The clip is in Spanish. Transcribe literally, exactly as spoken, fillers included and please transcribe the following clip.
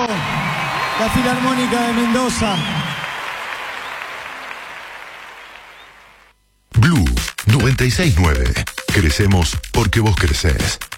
la Filarmónica de Mendoza. Blue noventa y seis nueve. Crecemos porque vos crecés.